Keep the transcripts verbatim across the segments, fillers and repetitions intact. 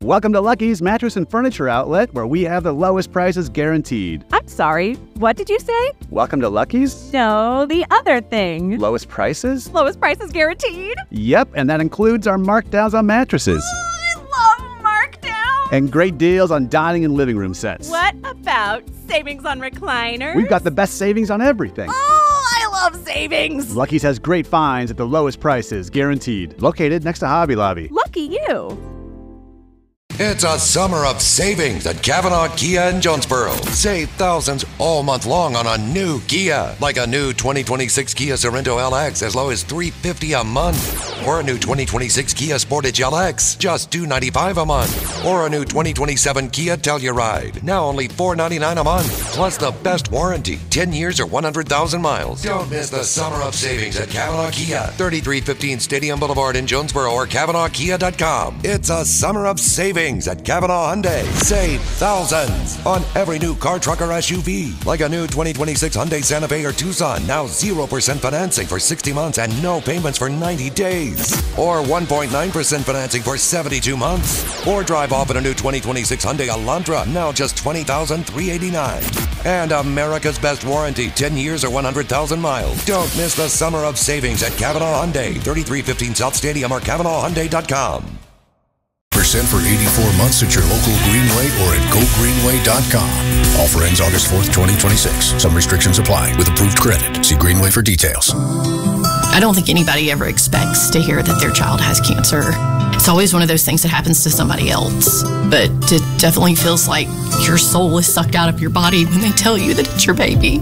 Welcome to Lucky's Mattress and Furniture Outlet, where we have the lowest prices guaranteed. I'm sorry, what did you say? Welcome to Lucky's? No, the other thing. Lowest prices? Lowest prices guaranteed? Yep, and that includes our markdowns on mattresses. Oh, I love markdown. And great deals on dining and living room sets. What about savings on recliners? We've got the best savings on everything. Oh, I love savings. Lucky's has great finds at the lowest prices, guaranteed. Located next to Hobby Lobby. Lucky you. It's a summer of savings at Kavanaugh Kia in Jonesboro. Save thousands all month long on a new Kia, like a new twenty twenty-six Kia Sorento L X as low as three hundred fifty dollars a month, or a new twenty twenty-six Kia Sportage L X just two hundred ninety-five dollars a month, or a new twenty twenty-seven Kia Telluride now only four hundred ninety-nine dollars a month, plus the best warranty, ten years or one hundred thousand miles. Don't miss the summer of savings at Kavanaugh Kia, thirty-three fifteen Stadium Boulevard in Jonesboro, or Kavanaugh Kia dot com. It's a summer of savings at Kavanaugh Hyundai. Save thousands on every new car, truck, or S U V. Like a new twenty twenty-six Hyundai Santa Fe or Tucson. Now zero percent financing for sixty months and no payments for ninety days. Or one point nine percent financing for seventy-two months. Or drive off in a new twenty twenty-six Hyundai Elantra. Now just twenty thousand three hundred eighty-nine dollars. And America's best warranty, ten years or one hundred thousand miles. Don't miss the summer of savings at Kavanaugh Hyundai. thirty-three fifteen South Stadium or Kavanaugh Hyundai dot com. Percent for eighty-four months at your local Greenway or at go greenway dot com. Offer ends August fourth, twenty twenty-six. Some restrictions apply with approved credit. See Greenway for details. I don't think anybody ever expects to hear that their child has cancer. It's always one of those things that happens to somebody else. But it definitely feels like your soul is sucked out of your body when they tell you that it's your baby.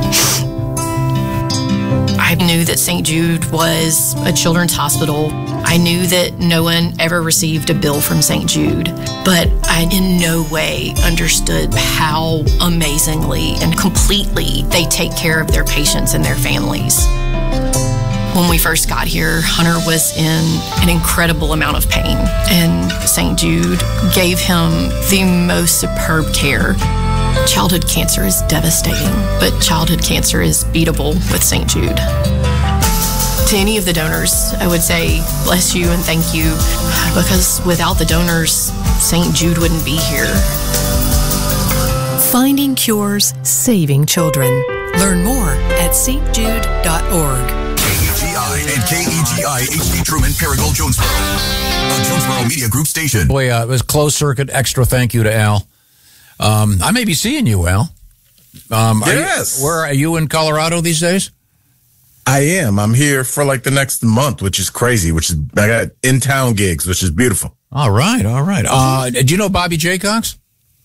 I knew that Saint Jude was a children's hospital. I knew that no one ever received a bill from Saint Jude, but I in no way understood how amazingly and completely they take care of their patients and their families. When we first got here, Hunter was in an incredible amount of pain, and Saint Jude gave him the most superb care. Childhood cancer is devastating, but childhood cancer is beatable with Saint Jude. To any of the donors, I would say bless you and thank you, because without the donors, Saint Jude wouldn't be here. Finding cures, saving children. Learn more at s t jude dot org. K E G I and K E G I H D Truman, Paragould, Jonesboro. A Jonesboro Media Group station. Boy, uh, it was closed circuit. Extra thank you to Al. Um, I may be seeing you, Al. Um, yes. Are you, where are you in Colorado these days? I am. I'm here for like the next month, which is crazy, which is, I got in-town gigs, which is beautiful. All right, all right. Uh, do you know Bobby Jaycox?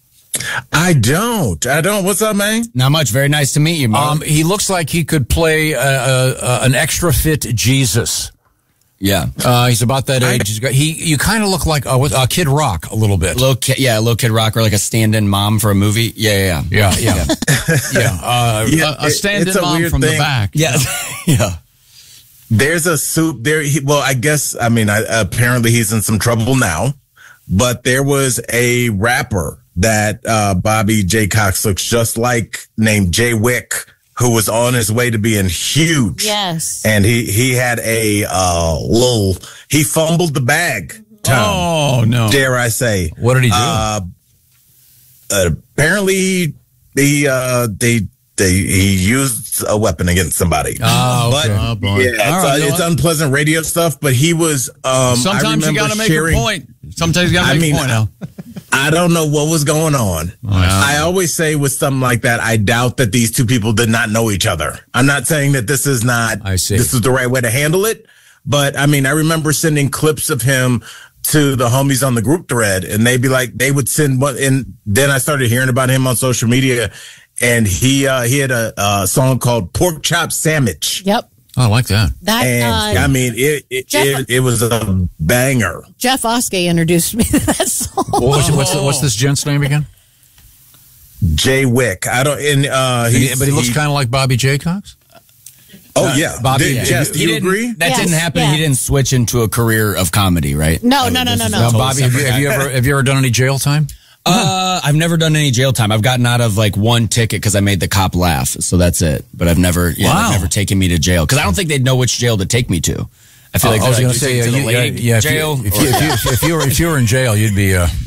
I don't. I don't. What's up, man? Not much. Very nice to meet you, Mo. Um, he looks like he could play uh, uh, an extra fit Jesus. Yeah. Uh, he's about that age. He's got, he, you kind of look like a, a Kid Rock a little bit. Little kid, yeah, a little Kid Rock, or like a stand-in mom for a movie. Yeah, yeah, yeah, yeah, yeah. yeah. Uh, yeah a, a stand-in a mom from thing. the back. Yeah, yeah. There's a soup there. He, well, I guess, I mean, I, apparently he's in some trouble now, but there was a rapper that uh, Bobby Jaycox looks just like, named Jay Wick, who was on his way to being huge. Yes. And he, he had a uh, little, he fumbled the bag. Tom, oh, no. Dare I say. What did he do? Uh, uh, apparently, he, he, uh, they, they, he used a weapon against somebody. Oh, okay. But, Oh, boy. yeah, it's, right, uh, it's unpleasant radio stuff, but he was, um, Sometimes I you got to make sharing, a point. Sometimes you got to I make mean, a point, Al. I don't know what was going on. Wow. I always say with something like that, I doubt that these two people did not know each other. I'm not saying that this is not, I see. this is the right way to handle it. But I mean, I remember sending clips of him to the homies on the group thread, and they'd be like, they would send one. And then I started hearing about him on social media, and he, uh, he had a, a song called Pork Chop Sandwich. Yep. Oh, I like that. That, And uh, I mean, it, it, Jeff- it, it was a banger. Jeff Oskey introduced me to that song. What's, what's, the, what's this gent's name again? Jay Wick. I don't, and, uh, He, he's- but he looks he- kind of like Bobby Jaycox? Oh, yeah. Bobby, Did, yeah. Jess, do He you didn't- agree? That Yes, didn't happen. yeah. He didn't switch into a career of comedy, right? No, no, no, This no, is no. a Uh, totally Bobby, have you, separate have you guy. ever have you ever done any jail time? Uh, I've never done any jail time. I've gotten out of like one ticket because I made the cop laugh. So that's it. But I've never, yeah, Wow. they've never taken me to jail because I don't think they'd know which jail to take me to. I feel like I was they're going to like, say, you uh, take to you, the yeah, lady yeah, if you- jail. if you, if you, if you were if you were in jail, you'd be uh,